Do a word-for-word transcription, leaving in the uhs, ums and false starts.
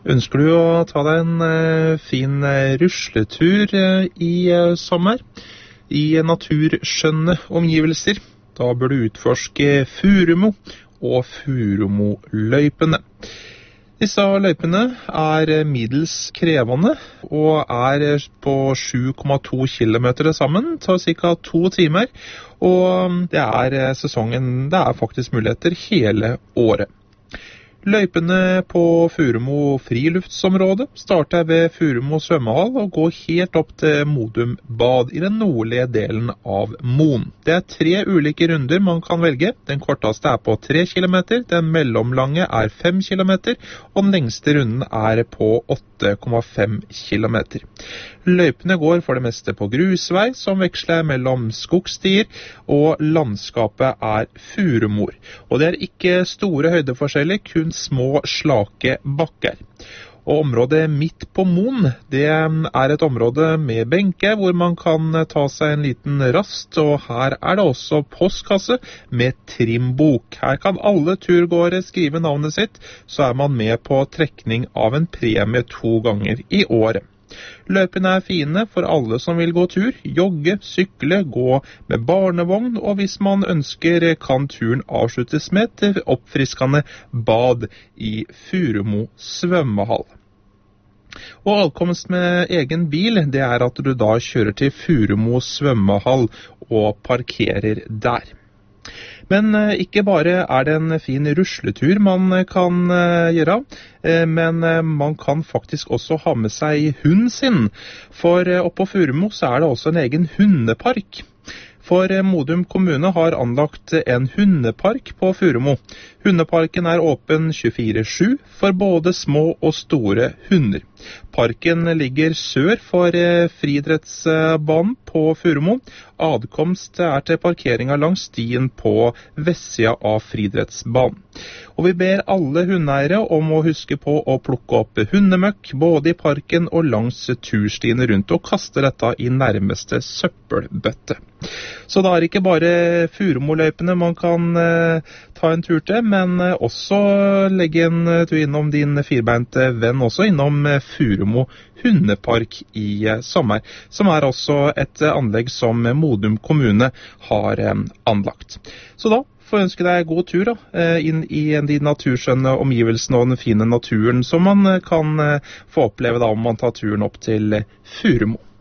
Ønsker du å ta deg en eh, fin eh, rusletur eh, i eh, sommer, i naturskjønne omgivelser, da bør du utforske Furumo og Furumo-løypene. Disse løypene er eh, middels krevende og er eh, på sju komma to kilometer sammen, tar cirka to timer, og det er eh, sesongen, det er faktisk muligheter hele året. Løypene på Furumo friluftsområde starter ved Furumo svømmehall og går helt opp til Modum bad i den nordlige delen av Moen. Det er tre ulike runder man kan velge. Den korteste er på tre kilometer, den mellomlange er fem kilometer, og den lengste runden er på åtte komma fem kilometer. Løypene går for det meste på grusvei, som veksler mellom skogstier, og landskapet er furumor. Og det er ikke store høydeforskjeller, kun små slake bakker. Og området midt på Moen, det er et område med benke hvor man kan ta seg en liten rast, og her er det også postkasse med trimbok. Her kan alle turgåere skrive navnet sitt, så er man med på trekning av en premie to ganger i året. Løypene er fine for alle som vil gå tur, jogge, sykle, gå med barnevogn, og hvis man ønsker kan turen avsluttes med et oppfriskende bad i Furumo svømmehall. Og ankomst med egen bil, det er at du da kjører til Furumo svømmehall og parkerer der. Men eh, ikke bare er det en fin rusletur man kan eh, gjøre, eh, men eh, man kan faktisk også ha med seg hunden sin. For eh, oppe på Furumo så er det også en egen hundepark. For eh, Modum kommune har anlagt en hundepark på Furumo. Hundeparken er åpen tjuefire sju for både små og store hunder. Parken ligger sør for eh, friidrettsbanen på Furumo. Adkomst er til parkeringa langs stien på vestsida av friidrettsbanen. Og vi ber alle hundeeiere om å huske på å plukke opp hundemøkk både i parken og langs turstiene rundt, og kaste dette i nærmeste søppelbøtte. Så da er det ikke bare Furumo-løypene man kan eh, ta en tur til, men eh, også legge en tur innom din firbeinte venn, også innom eh, Furumo hundepark i eh, sommer, som er også et eh, anlegg som Modum kommune har eh, anlagt. Så da får jeg ønske deg god tur da, eh, inn i de naturskjønne omgivelsene og den fine naturen som man eh, kan eh, få oppleve da om man tar turen opp til eh, Furumo.